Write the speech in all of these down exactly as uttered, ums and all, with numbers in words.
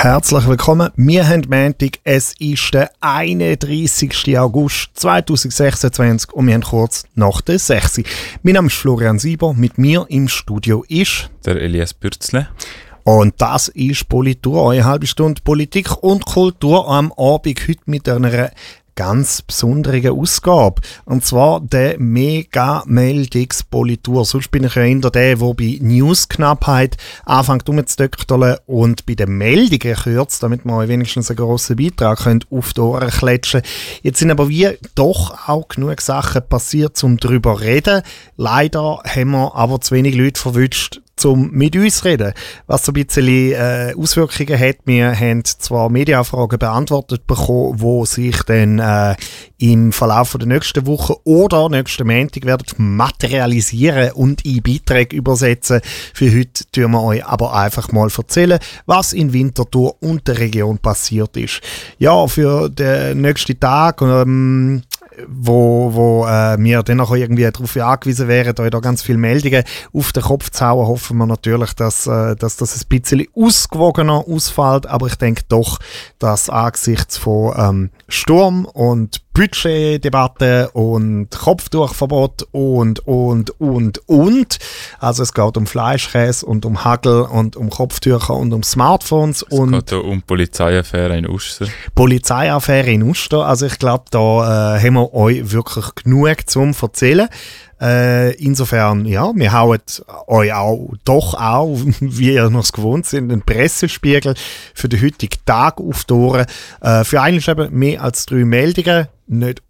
Herzlich willkommen. Wir haben Montag, es ist der einunddreissigsten August zweitausendsechsundzwanzig und wir haben kurz nach der sechs Uhr. Mein Name ist Florian Sieber, mit mir im Studio ist der Elias Bürzle. Und das ist Politur, eine halbe Stunde Politik und Kultur am Abend heute mit einer ganz besonderen Ausgabe. Und zwar der Mega-Meldungspolitur. Sonst bin ich ja eher der, der bei Newsknappheit anfängt rumzudöckterle und bei den Meldungen kürzt, damit wir euch wenigstens einen grossen Beitrag könnt auf die Ohren klatschen. Jetzt sind aber wie doch auch genug Sachen passiert, um darüber zu reden. Leider haben wir aber zu wenig Leute verwünscht, um mit uns zu reden. Was so ein bisschen äh, Auswirkungen hat. Wir haben zwar Mediafragen beantwortet bekommen, die sich dann äh, im Verlauf der nächsten Woche oder nächsten Montag werden materialisieren und in Beiträge übersetzen. Für heute tun wir euch aber einfach mal erzählen, was in Winterthur und der Region passiert ist. Ja, für den nächsten Tag ähm, wo, wo äh, wir dann noch irgendwie darauf angewiesen wären, euch da ganz viele Meldungen auf den Kopf zu hauen, hoffen wir natürlich, dass, äh, dass das ein bisschen ausgewogener ausfällt, aber ich denke doch, dass angesichts von ähm, Sturm und Budgetdebatte und Kopftuchverbot und, und, und, und. Also es geht um Fleischkäse und um Hagel und um Kopftücher und um Smartphones. Es und geht um Polizeiaffäre in Uster. Polizeiaffäre in Uster. Also ich glaube, da äh, haben wir euch wirklich genug zum Erzählen. Äh, insofern, ja, wir hauen euch auch, doch auch, wie ihr noch gewohnt sind, einen Pressespiegel für den heutigen Tag auf die Ohren. Äh, für eigentlich eben mehr als drei Meldungen, nicht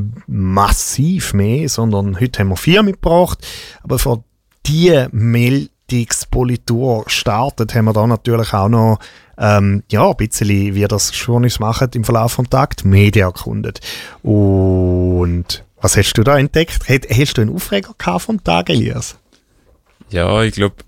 massiv mehr, sondern heute haben wir vier mitgebracht. Aber für diese Meldungspolitur startet, haben wir da natürlich auch noch ähm, ja, ein bisschen, wie das Journalisten machen, im Verlauf des Tages, die Medien erkundet. Und was hast du da entdeckt? Hast du einen Aufreger gehabt vom Tag, Elias? Ja, ich glaube,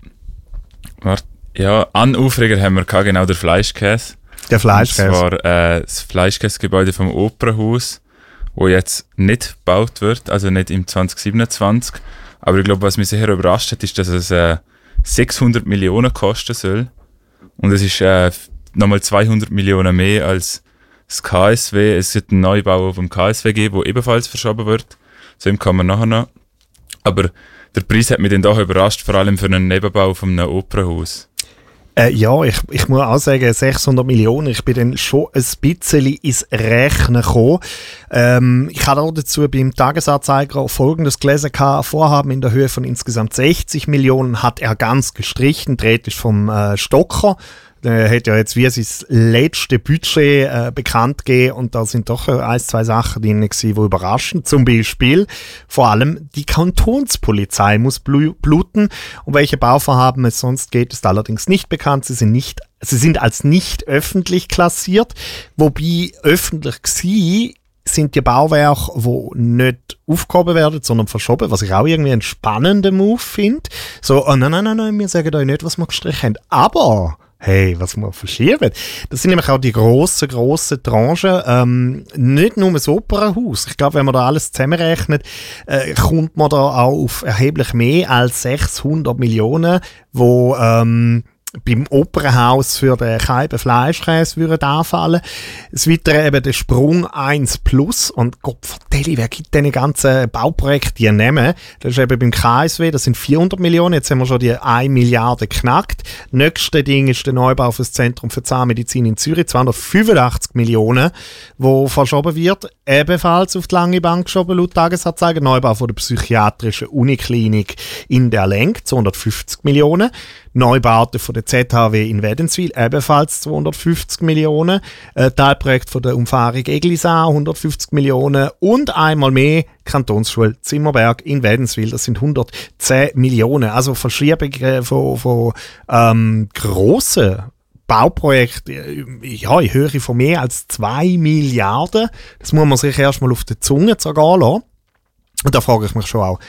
ja, einen Aufreger haben wir gehabt, genau der Fleischkäse. Der Fleischkäse. Und zwar äh, das Fleischkäsegebäude vom Opernhaus, wo jetzt nicht gebaut wird, also nicht im zwanzig siebenundzwanzig. Aber ich glaube, was mich sehr überrascht hat, ist, dass es äh, sechshundert Millionen kosten soll. Und es ist äh, nochmal zweihundert Millionen mehr als das K S W. Es wird einen Neubau beim K S W geben, der ebenfalls verschoben wird. Zu dem kommen wir nachher noch. Aber der Preis hat mich dann doch überrascht, vor allem für einen Nebenbau von einem Opernhaus. Äh, ja, ich, ich muss auch sagen, sechshundert Millionen, ich bin dann schon ein bisschen ins Rechnen gekommen. Ähm, ich habe auch dazu beim Tagesanzeiger Folgendes gelesen, Vorhaben in der Höhe von insgesamt sechzig Millionen hat er ganz gestrichen, dreht ist vom äh, Stocker. Er hat ja jetzt wie sein letztes Budget äh, bekannt gegeben und da sind doch ein, zwei Sachen drin gewesen, die überraschen. Zum Beispiel vor allem die Kantonspolizei muss blu- bluten. Um welche Bauvorhaben es sonst geht, ist allerdings nicht bekannt. Sie sind nicht, sie sind als nicht öffentlich klassiert, wobei öffentlich gewesen sind die Bauwerke, die nicht aufgehoben werden, sondern verschoben, was ich auch irgendwie einen spannenden Move finde. So, oh nein, nein, nein, nein, wir sagen euch nicht, was wir gestrichen haben. Aber hey, was wir verschieben. Das sind nämlich auch die grossen, grossen Tranchen. Ähm, nicht nur das Opernhaus. Ich glaube, wenn man da alles zusammenrechnet, äh, kommt man da auch auf erheblich mehr als sechshundert Millionen, wo ähm, beim Opernhaus für den Scheiben Fleischkäse würden anfallen. Das Weitere eben der Sprung eins plus. Und Gott vertelle, wer gibt diese ganzen Bauprojekte die nehmen? Das ist eben beim K S W, das sind vierhundert Millionen. Jetzt haben wir schon die eine Milliarde geknackt. Nächste Ding ist der Neubau für das Zentrum für Zahnmedizin in Zürich, zweihundertfünfundachtzig Millionen, wo verschoben wird. Ebenfalls auf die lange Bank geschoben, laut Tagesanzeiger. Neubau von der psychiatrischen Uniklinik in der Lenk, zweihundertfünfzig Millionen. Neubauten von der Z H W in Wädenswil, ebenfalls zweihundertfünfzig Millionen. Äh, Teilprojekt von der Umfahrung Eglisau, hundertfünfzig Millionen. Und einmal mehr Kantonsschule Zimmerberg in Wädenswil, das sind hundertzehn Millionen. Also Verschiebungen von, von ähm, grossen Bauprojekten, ja, in Höhe von mehr als zwei Milliarden. Das muss man sich erstmal auf die Zunge zergehen lassen. Und da frage ich mich schon auch,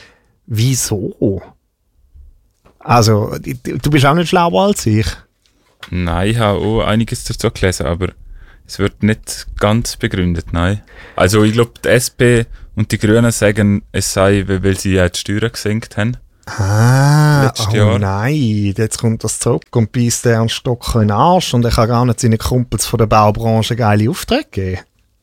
wieso? Also, du bist auch nicht schlauer als ich. Nein, ich habe auch einiges dazu gelesen, aber es wird nicht ganz begründet, nein. Also ich glaube, die S P und die Grünen sagen, es sei, weil sie ja die Steuern gesenkt haben. Ah, Letztes oh Jahr. nein, jetzt kommt das zurück und beißt den Stock in den Arsch und er kann gar nicht seinen Kumpels von der Baubranche geile Aufträge geben.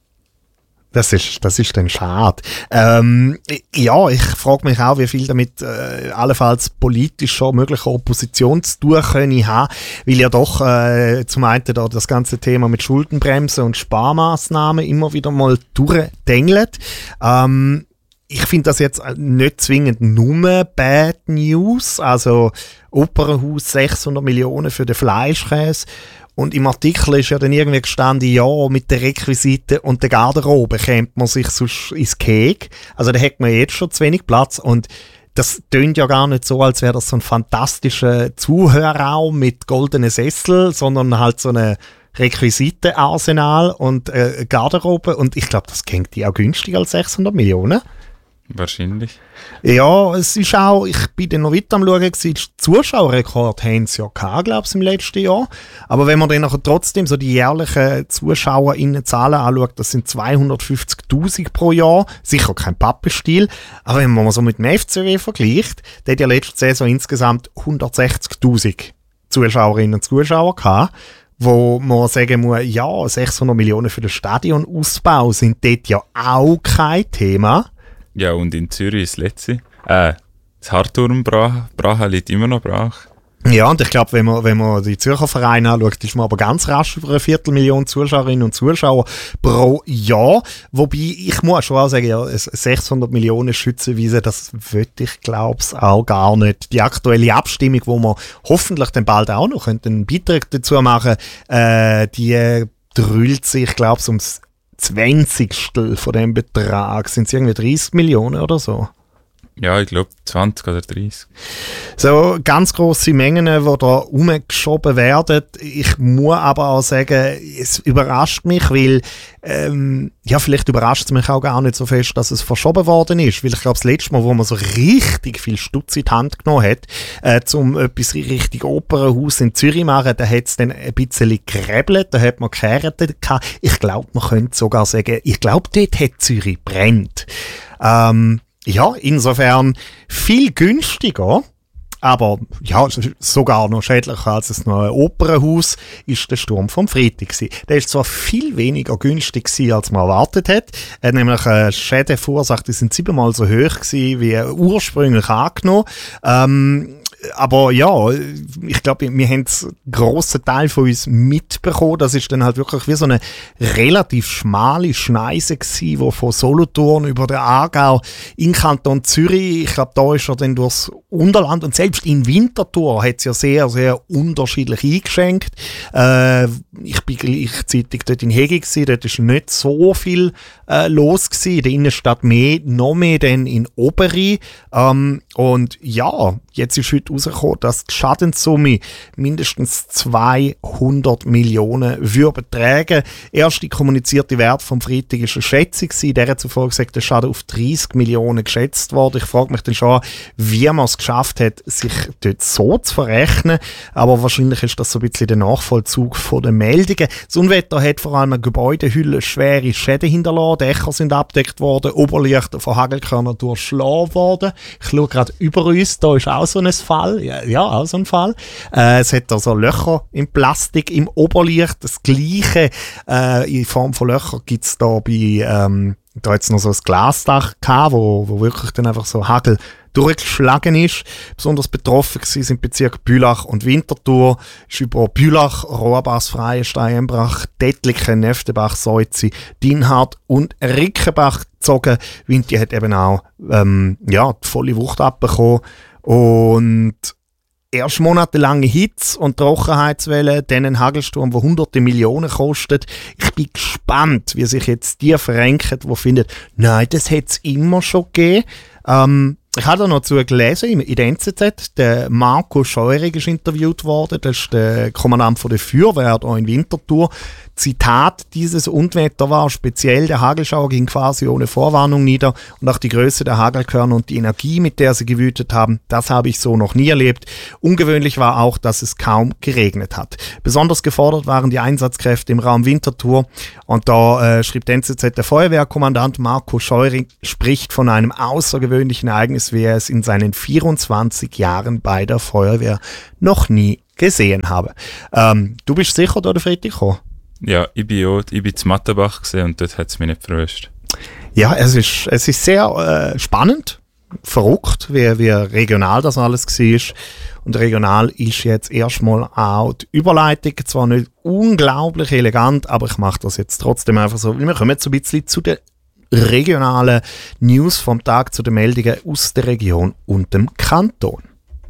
Das ist, das ist dann schade. Ähm, ja, ich frage mich auch, wie viel damit äh, allenfalls politischer möglicher Opposition zu tun können haben, weil ja doch äh, zum einen da das ganze Thema mit Schuldenbremse und Sparmaßnahmen immer wieder mal durchdengelt. Ähm, ich finde das jetzt nicht zwingend nur Bad News, also Opernhaus sechshundert Millionen für den Fleischkäse. Und im Artikel ist ja dann irgendwie gestanden, ja, mit der Requisite und der Garderobe kämpft man sich sonst ins Keg. Also da hat man jetzt schon zu wenig Platz und das tönt ja gar nicht so, als wäre das so ein fantastischer Zuhörraum mit goldenen Sessel, sondern halt so eine Requisite-Arsenal und äh, Garderobe und ich glaube, das klingt die auch günstiger als sechshundert Millionen. Wahrscheinlich. Ja, es ist auch, ich bin dann noch weiter am Schauen, den Zuschauerrekord haben sie ja gehabt, glaube ich, im letzten Jahr. Aber wenn man dann nachher trotzdem so die jährlichen ZuschauerInnen-Zahlen anschaut, das sind zweihundertfünfzigtausend pro Jahr, sicher kein Pappenstil, aber wenn man mal so mit dem F C W vergleicht, der hat ja letzte Saison insgesamt hundertsechzigtausend Zuschauerinnen und Zuschauer gehabt, wo man sagen muss, ja, sechshundert Millionen für den Stadionausbau sind dort ja auch kein Thema. Ja, und in Zürich ist das letzte. Äh, das Hartturm brach, brach liegt immer noch brach. Ja, und ich glaube, wenn man, wenn man die Zürcher Vereine anschaut, ist man aber ganz rasch über eine Viertelmillion Zuschauerinnen und Zuschauer pro Jahr. Wobei, ich muss schon auch sagen, ja, sechshundert Millionen Schützenwiese, das würde ich, glaube ich, auch gar nicht. Die aktuelle Abstimmung, wo wir hoffentlich dann bald auch noch einen Beitrag dazu machen können, äh, die drüllt sich, ich glaube, ums Zwanzigstel von dem Betrag. Sind es irgendwie dreißig Millionen oder so? Ja, ich glaube zwanzig oder dreißig. So ganz grosse Mengen, die da rumgeschoben werden. Ich muss aber auch sagen, es überrascht mich, weil ähm, ja, vielleicht überrascht es mich auch gar nicht so fest, dass es verschoben worden ist. Weil ich glaube, das letzte Mal, wo man so richtig viel Stutz in die Hand genommen hat, äh, um etwas richtig Opernhaus in Zürich zu machen, da hat es dann ein bisschen gerebelt, da hat man geheiratet gehabt. Ich glaube, man könnte sogar sagen, ich glaube, dort hat Zürich brennt. Ähm, Ja, insofern viel günstiger, aber ja, sogar noch schädlicher als es noch ein Opernhaus ist der Sturm vom Freitag gewesen. Der ist zwar viel weniger günstig gewesen, als man erwartet hat. Er hat nämlich äh, Schäden verursacht, die sind siebenmal so hoch gewesen, wie ursprünglich angenommen. Ähm, aber ja, ich glaube, wir haben einen grossen Teil von uns mitbekommen. Das ist dann halt wirklich wie so eine relativ schmale Schneise gewesen, die von Solothurn über den Aargau in Kanton Zürich, ich glaube, da ist er dann durchs Unterland und selbst in Winterthur hat es ja sehr, sehr unterschiedlich eingeschenkt. Äh, ich bin gleichzeitig dort in Hegi gewesen, dort ist nicht so viel äh, los gewesen, in der Innenstadt mehr, noch mehr denn in Oberi. Ähm, und ja, jetzt ist heute rausgekommen, dass die Schadenssumme mindestens zweihundert Millionen würde betragen. Erste kommunizierte Wert vom Freitag war eine Schätzung, der zuvor gesagt, der Schaden auf dreißig Millionen geschätzt worden. Ich frage mich dann schon, wie man es geschafft hat, sich dort so zu verrechnen. Aber wahrscheinlich ist das so ein bisschen der Nachvollzug von den Meldungen. Das Unwetter hat vor allem eine Gebäudehülle schwere Schäden hinterlassen. Dächer sind abgedeckt worden, Oberlichter von Hagelkörnern durchschlagen worden. Ich schaue gerade über uns, da ist auch so ein Fall. Ja, ja auch so ein Fall. Äh, es hat also Löcher im Plastik im Oberlicht. Das Gleiche äh, in Form von Löchern gibt es da bei, ähm, da hat es noch so ein Glasdach gehabt, wo, wo wirklich dann einfach so Hagel durchgeschlagen ist. Besonders betroffen sind Bezirk Bülach und Winterthur. Ist über Bülach, Rohrbach, Freienstein, Embrach, Dettliken, Neftenbach, Seuzi, Dinhard und Rickenbach gezogen. Winti hat eben auch ähm, ja, die volle Wucht abbekommen. Und erst monatelange Hitze und Trockenheitswelle, dann ein Hagelsturm, der hunderte Millionen kostet. Ich bin gespannt, wie sich jetzt die verrenken, die finden, nein, das hätte es immer schon gegeben. Ähm, ich habe da noch dazu gelesen, in der N Z Z, der Marco Scheurig ist interviewt worden, das ist der Kommandant von der Feuerwehr hier in Winterthur. Zitat, dieses Unwetter war speziell, der Hagelschauer ging quasi ohne Vorwarnung nieder und auch die Größe der Hagelkörner und die Energie, mit der sie gewütet haben, das habe ich so noch nie erlebt. Ungewöhnlich war auch, dass es kaum geregnet hat. Besonders gefordert waren die Einsatzkräfte im Raum Winterthur und da äh, schrieb der N Z Z, der Feuerwehrkommandant Marco Scheuring spricht von einem außergewöhnlichen Ereignis Ergebnis, wie er es in seinen vierundzwanzig Jahren bei der Feuerwehr noch nie gesehen habe. Ähm, du bist sicher da, der Freitag gekommen? Ja, ich bin auch, ich bin zu Mattenbach gesehen und dort hat es mich nicht verwischt. Ja, es ist, es ist sehr äh, spannend, verrückt, wie, wie regional das alles war. Und regional ist jetzt erstmal auch die Überleitung, zwar nicht unglaublich elegant, aber ich mache das jetzt trotzdem einfach so, weil wir kommen jetzt so ein bisschen zu den regionalen News vom Tag, zu den Meldungen aus der Region und dem Kanton.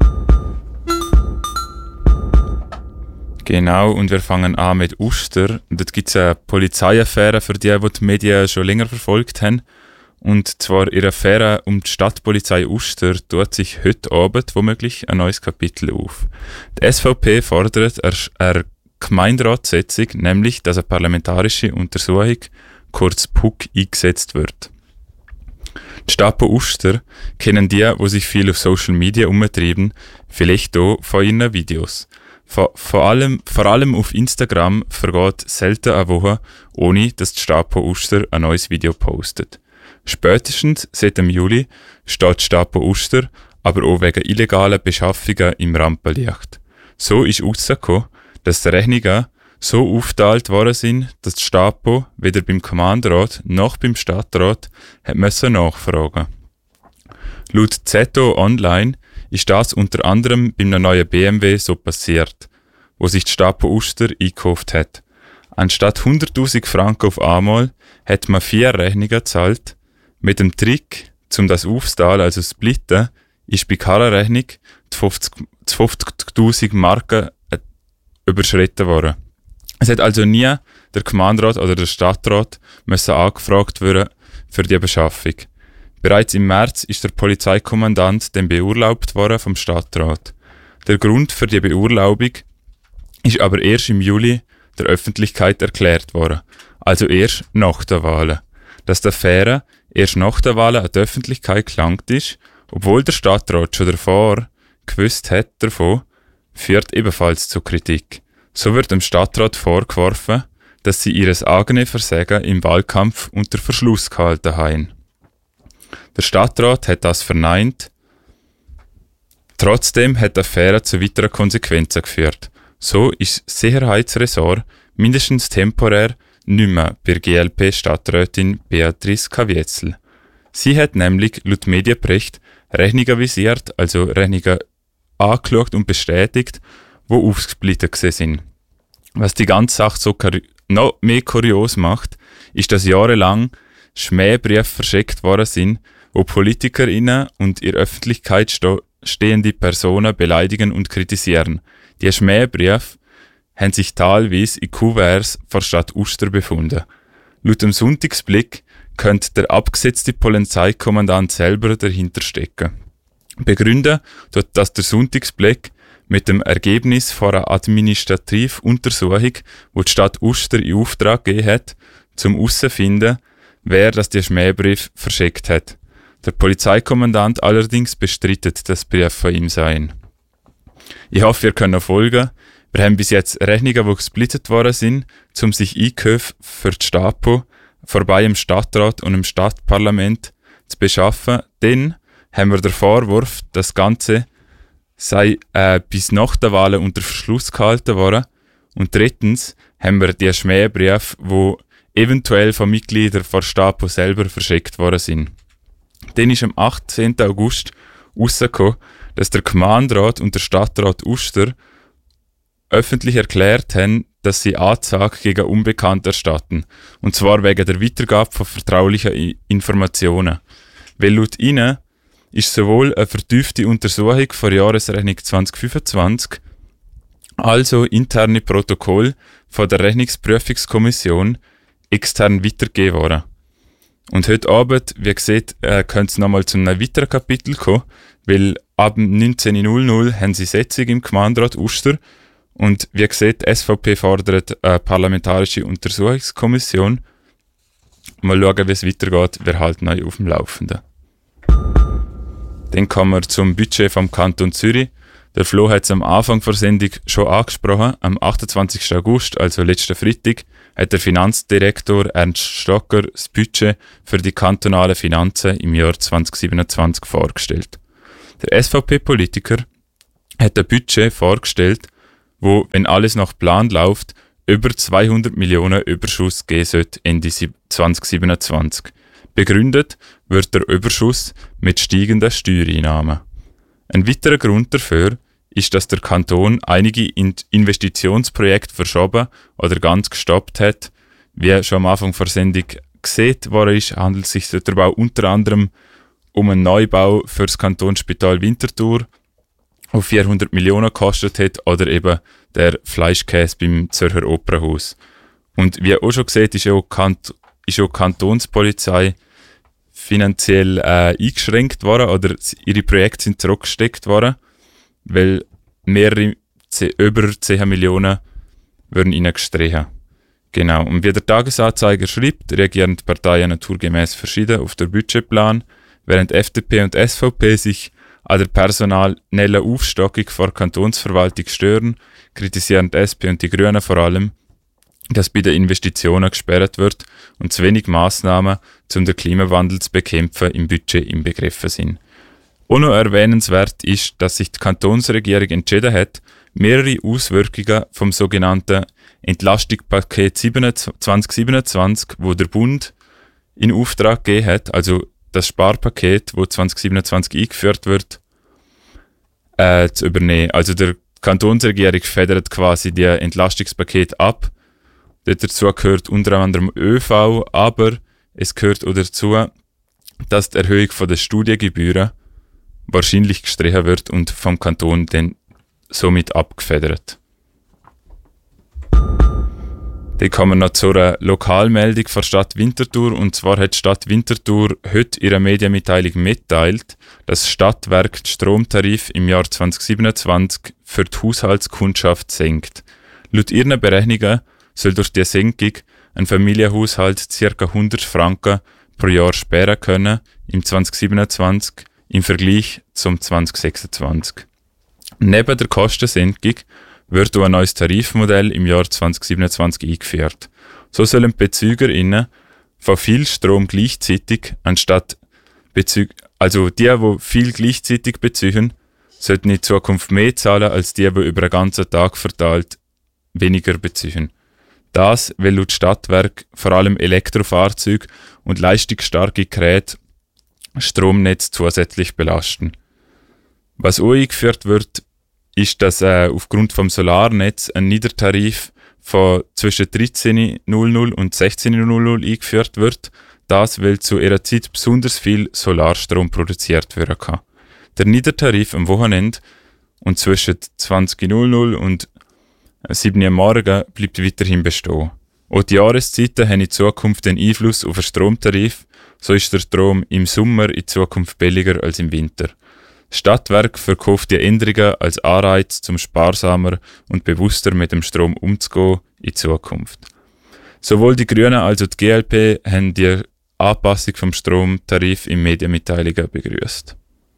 Genau, und wir fangen an mit Uster. Dort gibt es eine Polizeiaffäre für die, die die Medien schon länger verfolgt haben. Und zwar in der Affäre um die Stadtpolizei Uster tut sich heute Abend womöglich ein neues Kapitel auf. Die S V P fordert eine Gemeinderatssitzung, nämlich, dass eine parlamentarische Untersuchung, kurz P U C, eingesetzt wird. Die Stapo Uster kennen die, die sich viel auf Social Media umtreiben, vielleicht auch von ihren Videos. Vor, vor, allem, vor allem auf Instagram vergeht selten eine Woche, ohne dass die Stapo Uster ein neues Video postet. Spätestens seit dem Juli steht die Stapo Uster aber auch wegen illegaler Beschaffungen im Rampenlicht. So ist herausgekommen, dass die Rechnungen so aufgeteilt worden sind, dass die Stapo weder beim Gemeinderat noch beim Stadtrat hat müssen nachfragen. Laut Z O Online ist das unter anderem beim neuen B M W so passiert, wo sich die Stapo Uster eingekauft hat. Anstatt hunderttausend Franken auf einmal hat man vier Rechnungen gezahlt. Mit dem Trick, um das aufzuteilen, also splitten, ist bei keiner Rechnung die fünfzigtausend Marken überschritten worden. Es hat also nie der Gemeinderat oder der Stadtrat müssen angefragt werden für die Beschaffung. Bereits im März ist der Polizeikommandant dann beurlaubt worden vom Stadtrat. Der Grund für die Beurlaubung ist aber erst im Juli der Öffentlichkeit erklärt worden, also erst nach der Wahlen. Dass die Affäre erst nach der Wahlen an die Öffentlichkeit gelangt ist, obwohl der Stadtrat schon davor gewusst hat davon, führt ebenfalls zu Kritik. So wird dem Stadtrat vorgeworfen, dass sie ihres eigenen Versagen im Wahlkampf unter Verschluss gehalten haben. Der Stadtrat hat das verneint. Trotzdem hat die Affäre zu weiteren Konsequenzen geführt. So ist das Sicherheitsressort mindestens temporär nicht mehr bei G L P-Stadträtin Beatrice Kavietzel. Sie hat nämlich laut Medienbericht Rechnungen visiert, also Rechnungen angeschaut und bestätigt, die aufgesplittet sind. Was die ganze Sache so kuri- noch mehr kurios macht, ist, dass jahrelang Schmähbriefe verschickt worden sind, wo PolitikerInnen und in der Öffentlichkeit sto- stehende Personen beleidigen und kritisieren. Die Schmähbriefe haben sich teilweise in Kuverts vor Stadt Uster befunden. Laut dem Sonntagsblick könnte der abgesetzte Polizeikommandant selber dahinter stecken. Begründen tut das der Sonntagsblick mit dem Ergebnis von einer Administrativuntersuchung, wo die Stadt Uster in Auftrag gegeben hat, zum herauszufinden, wer das die Schmähbrief verschickt hat. Der Polizeikommandant allerdings bestreitet, dass Brief von ihm seien. Ich hoffe, ihr könnt folgen. Wir haben bis jetzt Rechnungen, die gesplittet worden sind, um sich Einkäufe für die Stapo vorbei im Stadtrat und im Stadtparlament zu beschaffen. Dann haben wir den Vorwurf, das Ganze sei äh, bis nach der Wahlen unter Verschluss gehalten worden. Und drittens haben wir die Schmähbriefe, die eventuell von Mitgliedern der Stapo selber verschickt worden sind. Dann ist am achtzehnten August herausgekommen, dass der Gemeinderat und der Stadtrat Uster öffentlich erklärt haben, dass sie Anzeige gegen Unbekannte erstatten. Und zwar wegen der Weitergabe von vertraulichen Informationen. Weil laut ihnen ist sowohl eine vertiefte Untersuchung vor Jahresrechnung zwanzig fünfundzwanzig, also interne Protokoll von der Rechnungsprüfungskommission extern weitergegeben worden. Und heute Abend, wie gesagt, äh, könnte es nochmal zu einem weiteren Kapitel kommen, weil ab neunzehn Uhr haben sie Sitzung im Gemeinderat Uster und wie gesagt, die S V P fordert eine parlamentarische Untersuchungskommission. Mal schauen, wie es weitergeht, wir halten euch auf dem Laufenden. Dann kommen wir zum Budget vom Kanton Zürich. Der Flo hat es am Anfang der Sendung schon angesprochen. Am achtundzwanzigsten August, also letzten Freitag, hat der Finanzdirektor Ernst Stocker das Budget für die kantonalen Finanzen im Jahr zwanzig siebenundzwanzig vorgestellt. Der S V P-Politiker hat ein Budget vorgestellt, wo, wenn alles nach Plan läuft, über zweihundert Millionen Überschuss geben sollte Ende zwanzig siebenundzwanzig. Begründet wird der Überschuss mit steigenden Steuereinnahmen. Ein weiterer Grund dafür ist, dass der Kanton einige Investitionsprojekte verschoben oder ganz gestoppt hat. Wie schon am Anfang der Sendung gesehen worden ist, handelt es sich dabei unter anderem um einen Neubau für das Kantonsspital Winterthur, der vierhundert Millionen gekostet hat, oder eben der Fleischkäse beim Zürcher Opernhaus. Und wie auch schon gesagt, ist auch, Kant- ist auch die Kantonspolizei finanziell äh, eingeschränkt worden oder ihre Projekte sind zurückgesteckt worden, weil mehrere, über zehn Millionen würden ihnen gestrichen. Genau. Und wie der Tagesanzeiger schreibt, reagieren die Parteien naturgemäß verschieden auf den Budgetplan, während F D P und S V P sich an der personellen Aufstockung vor der Kantonsverwaltung stören, kritisieren die S P und die Grünen vor allem, dass bei den Investitionen gesperrt wird und zu wenig Massnahmen, um den Klimawandel zu bekämpfen, im Budget inbegriffen sind. Auch noch erwähnenswert ist, dass sich die Kantonsregierung entschieden hat, mehrere Auswirkungen vom sogenannten Entlastungspaket zwanzig siebenundzwanzig, wo der Bund in Auftrag gegeben hat, also das Sparpaket, das zwanzig siebenundzwanzig eingeführt wird, äh, zu übernehmen. Also der Kantonsregierung federt quasi die Entlastungspaket ab. Dazu gehört unter anderem ÖV, aber es gehört auch dazu, dass die Erhöhung der Studiengebühren wahrscheinlich gestrichen wird und vom Kanton dann somit abgefedert. Dann kommen wir noch zu einer Lokalmeldung von Stadt Winterthur. Und zwar hat die Stadt Winterthur heute ihre Medienmitteilung mitteilt, dass das Stadtwerk den Stromtarif im Jahr zwanzig siebenundzwanzig für die Haushaltskundschaft senkt. Laut ihren Berechnungen soll durch die Senkung ein Familienhaushalt ca. hundert Franken pro Jahr sparen können im zwanzig siebenundzwanzig im Vergleich zum zwanzig sechsundzwanzig. Neben der Kostensenkung wird auch ein neues Tarifmodell im Jahr zwanzig siebenundzwanzig eingeführt. So sollen BezügerInnen von viel Strom gleichzeitig anstatt Bezü- also die, die viel gleichzeitig beziehen, sollten in Zukunft mehr zahlen als die, die über den ganzen Tag verteilt weniger beziehen. Das, weil laut Stadtwerk vor allem Elektrofahrzeuge und leistungsstarke Geräte Stromnetz zusätzlich belasten. Was auch eingeführt wird, ist, dass äh, aufgrund vom Solarnetz ein Niedertarif von zwischen dreizehn Uhr und sechzehn Uhr eingeführt wird. Das, weil zu ihrer Zeit besonders viel Solarstrom produziert werden kann. Der Niedertarif am Wochenende und zwischen zwanzig Uhr und sieben Uhr morgen bleibt weiterhin bestehen. Auch die Jahreszeiten haben in Zukunft einen Einfluss auf den Stromtarif. So ist der Strom im Sommer in Zukunft billiger als im Winter. Das Stadtwerk verkauft die Änderungen als Anreiz, zum sparsamer und bewusster mit dem Strom umzugehen in Zukunft. Sowohl die Grünen als auch die G L P haben die Anpassung vom Stromtarif in Medienmitteilungen begrüßt.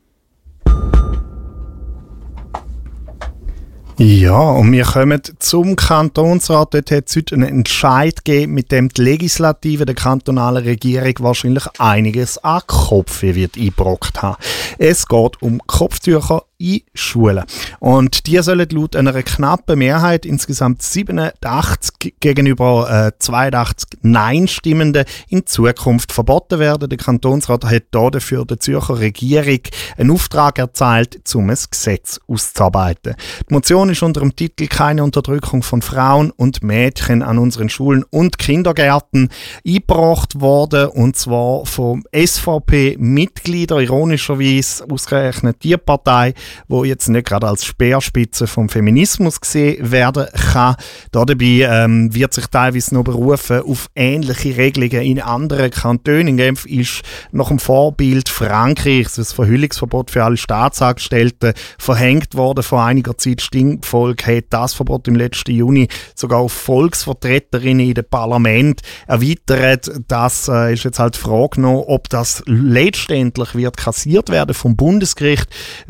Ja, und wir kommen zum Kantonsrat. Dort hat es heute einen Entscheid gegeben, mit dem die Legislative der kantonalen Regierung wahrscheinlich einiges an Kopf wird eingebrockt haben. Es geht um Kopftücher in Schulen. Und die sollen laut einer knappen Mehrheit, insgesamt siebenundachtzig gegenüber äh, zweiundachtzig Nein-Stimmenden, in Zukunft verboten werden. Der Kantonsrat hat dafür der Zürcher Regierung einen Auftrag erteilt, um ein Gesetz auszuarbeiten. Die Motion ist unter dem Titel «Keine Unterdrückung von Frauen und Mädchen an unseren Schulen und Kindergärten» eingebracht worden, und zwar vom S V P-Mitgliedern, ironischerweise ausgerechnet die Partei, wo jetzt nicht gerade als Speerspitze vom Feminismus gesehen werden kann. Dabei ähm, wird sich teilweise noch berufen auf ähnliche Regelungen in anderen Kantonen. In Genf ist nach dem Vorbild Frankreichs das Verhüllungsverbot für alle Staatsangestellten verhängt worden vor einiger Zeit. Stimmvolk hat das Verbot im letzten Juni sogar auf Volksvertreterinnen in dem Parlament erweitert. Das äh, ist jetzt halt die Frage noch, ob das letztendlich wird kassiert werden vom Bundesgericht, weil es ja doch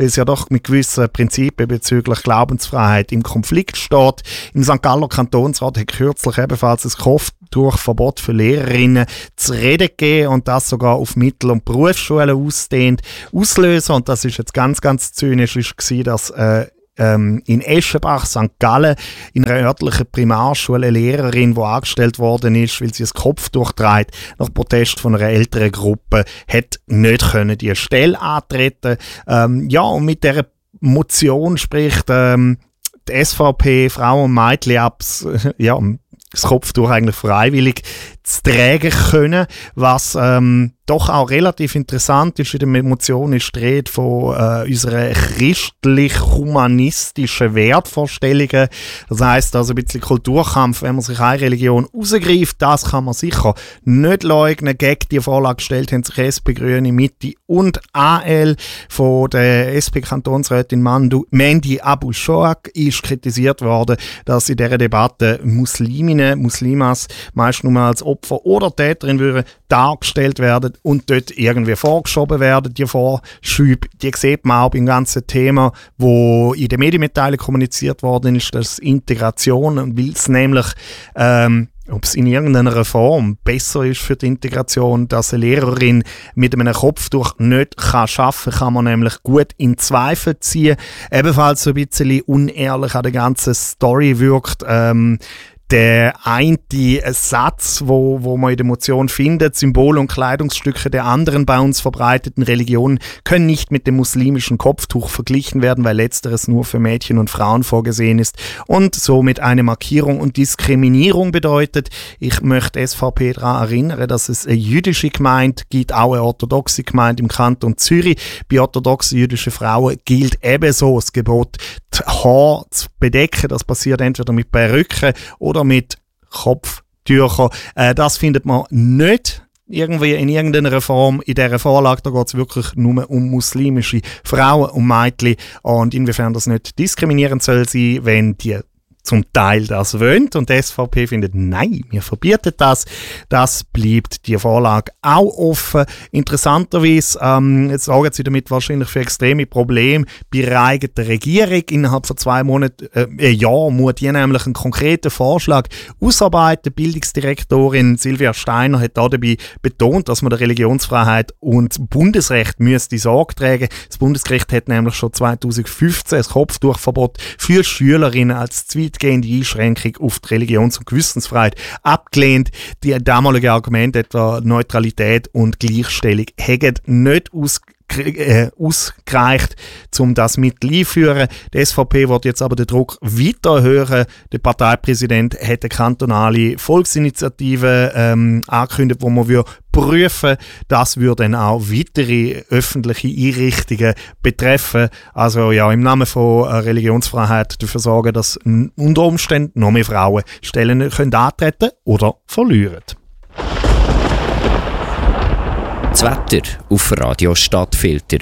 doch mit gewissen Prinzipien bezüglich Glaubensfreiheit im Konflikt steht. Im Sankt Galler Kantonsrat hat kürzlich ebenfalls ein Kopftuchverbot für Lehrerinnen zu reden gegeben und das sogar auf Mittel- und Berufsschulen ausdehnt. Auslöser, und das ist jetzt ganz, ganz zynisch, ist gewesen, dass äh, ähm, in Eschenbach, Sankt Gallen, in einer örtlichen Primarschule eine Lehrerin, die angestellt worden ist, weil sie ein Kopftuch trägt, nach Protest von einer älteren Gruppe, hat nicht können die Stelle antreten. Ähm, ja, und mit dieser Motion spricht ähm, die S V P Frauen und Mädchen ab, ja, das Kopftuch eigentlich freiwillig zu tragen können, was ähm, doch auch relativ interessant ist. In der Motion ist die Rede von äh, unseren christlich-humanistischen Wertvorstellungen. Das heisst also ein bisschen Kulturkampf, wenn man sich eine Religion rausgreift, das kann man sicher nicht leugnen. Gegen die Vorlage gestellt haben sich S P, Grüne, Mitte und A L. Von der S P-Kantonsrätin Mandy Abu-Shoak ist kritisiert worden, dass in dieser Debatte Musliminnen, Muslimas meist nur als Opfer oder Täterin würden dargestellt werden und dort irgendwie vorgeschoben werden. Die Vorschübe, die sieht man auch beim ganzen Thema, wo in den Medienmitteilungen kommuniziert worden ist, dass Integration, weil es nämlich ähm, ob es in irgendeiner Form besser ist für die Integration, dass eine Lehrerin mit einem Kopftuch nicht kann arbeiten kann, kann man nämlich gut in Zweifel ziehen. Ebenfalls so ein bisschen unehrlich an der ganzen Story wirkt ähm, der eine Satz, wo, wo man in der Motion findet, Symbole und Kleidungsstücke der anderen bei uns verbreiteten Religionen können nicht mit dem muslimischen Kopftuch verglichen werden, weil letzteres nur für Mädchen und Frauen vorgesehen ist und somit eine Markierung und Diskriminierung bedeutet. Ich möchte S V P daran erinnern, dass es eine jüdische Gemeinde gibt, auch eine orthodoxe Gemeinde im Kanton Zürich. Bei orthodoxen jüdischen Frauen gilt ebenso das Gebot, die Haare zu bedecken. Das passiert entweder mit Perücken oder mit Kopftüchern. Äh, das findet man nicht irgendwie in irgendeiner Form in dieser Vorlage. Da geht es wirklich nur um muslimische Frauen und Mädchen. Und inwiefern das nicht diskriminierend soll sein, wenn die zum Teil das wollen. Und die S V P findet, nein, wir verbieten das. Das bleibt die Vorlage auch offen. Interessanterweise ähm, jetzt sorgen sie damit wahrscheinlich für extreme Probleme bei der eigenen Regierung. Innerhalb von zwei Monaten, äh, ein Jahr, muss die nämlich einen konkreten Vorschlag ausarbeiten. Die Bildungsdirektorin Silvia Steiner hat dabei betont, dass man der Religionsfreiheit und Bundesrecht müsste Sorge tragen. Das Bundesgericht hat nämlich schon zweitausendfünfzehn ein Kopftuchverbot für Schülerinnen als zweitgehende Einschränkung auf die Religions- und Gewissensfreiheit abgelehnt. Die damaligen Argumente etwa Neutralität und Gleichstellung hätten nicht aus Äh, ausgereicht, um das Mittel einzuführen. Die S V P wird jetzt aber den Druck weiter erhöhen. Der Parteipräsident hat eine kantonale Volksinitiative ähm, angekündigt, wo man würde prüfen. Das würde dann auch weitere öffentliche Einrichtungen betreffen. Also ja, im Namen von äh, Religionsfreiheit dafür sorgen, dass unter Umständen noch mehr Frauen Stellen können antreten oder verlieren. Das Wetter auf Radio Stadtfilter.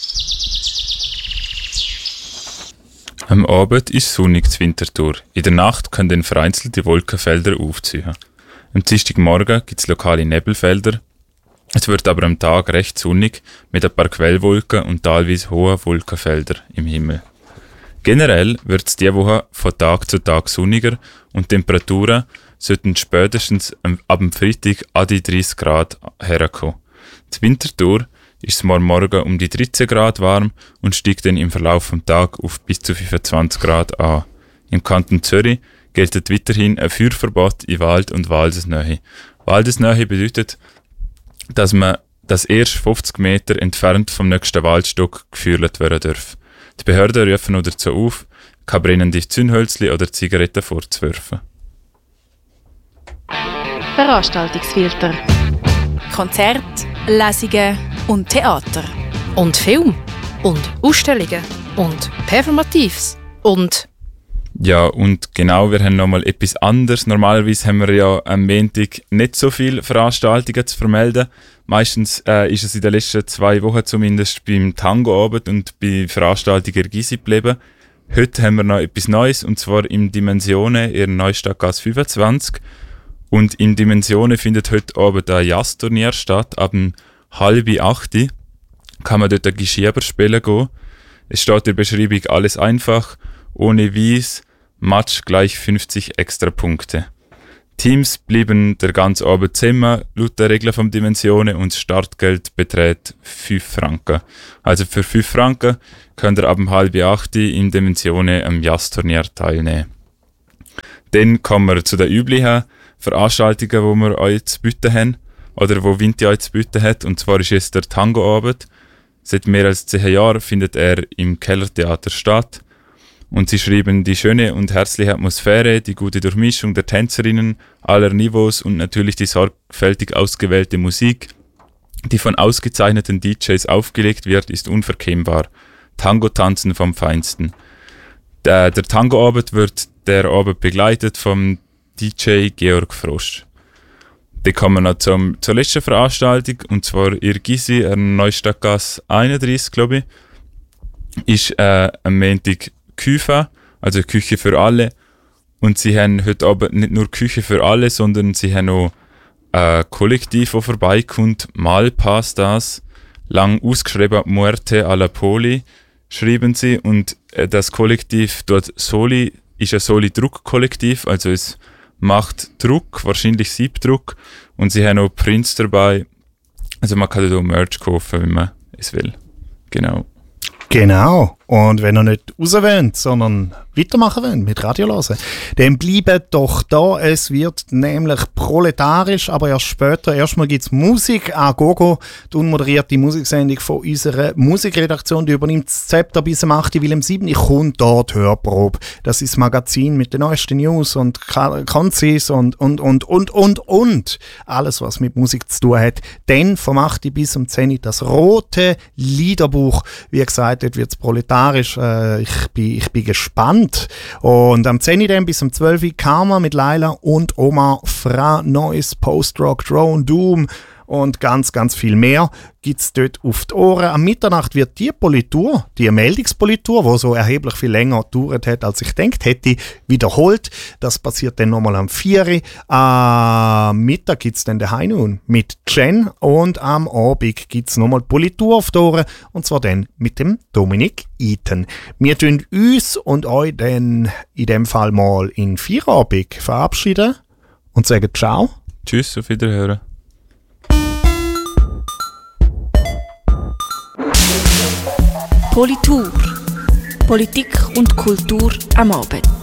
Am Abend ist sonnig zu Winterthur. In der Nacht können dann vereinzelte Wolkenfelder aufziehen. Am Dienstagmorgen gibt es lokale Nebelfelder. Es wird aber am Tag recht sonnig mit ein paar Quellwolken und teilweise hohen Wolkenfelder im Himmel. Generell wird es diese Woche von Tag zu Tag sonniger und Temperaturen sollten spätestens ab dem Freitag an die dreißig Grad herkommen. Die Winterthur ist es morgen um die dreizehn Grad warm und steigt dann im Verlauf des Tages auf bis zu fünfundzwanzig Grad an. Im Kanton Zürich gilt weiterhin ein Feuerverbot in Wald und Waldesnähe. Waldesnähe bedeutet, dass man das erst fünfzig Meter entfernt vom nächsten Waldstock gefeuert werden darf. Die Behörden rufen noch dazu auf, keine brennende Zündhölzchen oder Zigaretten vorzuwerfen. Veranstaltungsfilter. Konzert, Lesungen und Theater. Und Film. Und Ausstellungen. Und Performatives. Und... Ja, und genau, wir haben nochmal etwas anderes. Normalerweise haben wir ja am Montag nicht so viele Veranstaltungen zu vermelden. Meistens äh, ist es in den letzten zwei Wochen zumindest beim Tango-Abend und bei Veranstaltungen Gysi geblieben. Heute haben wir noch etwas Neues, und zwar im Dimensionen in der Neustadtgasse fünfundzwanzig. Und in Dimensionen findet heute Abend ein Jazzturnier statt. Ab halb acht kann man dort ein Geschieber spielen gehen. Es steht in der Beschreibung alles einfach, ohne Wies, Match gleich fünfzig extra Punkte. Teams bleiben der ganze Abend zusammen, laut der Regeln von Dimensionen, und das Startgeld beträgt fünf Franken. Also für fünf Franken könnt ihr ab um halb acht in Dimensionen am Jazzturnier teilnehmen. Dann kommen wir zu den üblichen Veranstaltungen, die wir euch zu bieten haben, oder wo Vinti euch zu bieten hat, und zwar ist jetzt der Tango-Abend. Seit mehr als zehn Jahren findet er im Kellertheater statt. Und sie schreiben die schöne und herzliche Atmosphäre, die gute Durchmischung der Tänzerinnen aller Niveaus und natürlich die sorgfältig ausgewählte Musik, die von ausgezeichneten D Js aufgelegt wird, ist unverkennbar. Tango-Tanzen vom Feinsten. Der, der Tango-Abend wird der Abend begleitet vom D J Georg Frosch. Dann kommen wir noch zum, zur letzten Veranstaltung, und zwar Irgisi, an Neustadtgasse einunddreissig, glaube ich, ist äh, am Montag Küfe, also Küche für alle. Und sie haben heute Abend nicht nur Küche für alle, sondern sie haben auch ein Kollektiv, das vorbeikommt, Malpastas, lang ausgeschrieben Muerte alla Poli, schreiben sie. Und äh, das Kollektiv dort Soli ist ein Soli-Druck-Kollektiv, also es macht Druck, wahrscheinlich Siebdruck, und sie haben auch Prints dabei. Also man kann dort auch Merch kaufen, wenn man es will. Genau. Genau. Und wenn ihr nicht raus wollt, sondern weitermachen wollt mit Radio hören, dann bleibt doch da. Es wird nämlich proletarisch, aber erst später. Erstmal gibt es Musik an Gogo, die unmoderierte Musiksendung von unserer Musikredaktion. Die übernimmt das Zepter bis am achten Weil am siebten kommt dort Hörprobe. Das ist das Magazin mit den neuesten News und Konzis und, und, und, und, und, und. Alles, was mit Musik zu tun hat. Dann vom achten bis zum zehnten das rote Liederbuch. Wie gesagt, dort wird es proletarisch. Äh, ich, bin, ich bin gespannt. Und am zehnten dann bis um zwölften Karma mit Laila und Oma, Fra, Noise, Post-Rock, Drone, Doom und ganz, ganz viel mehr gibt es dort auf die Ohren. Am Mitternacht wird die Politur, die Meldungspolitur, die so erheblich viel länger gedauert hat, als ich gedacht hätte, wiederholt. Das passiert dann nochmal am vierten Am Mittag gibt es dann den Heinun mit Jen und am Abend gibt es nochmal Politur auf die Ohren, und zwar dann mit dem Dominik Eaton. Wir tun uns und euch dann in dem Fall mal in Feierabend verabschieden und sagen Ciao. Tschüss, auf Wiederhören. Politur. Politik und Kultur am Abend.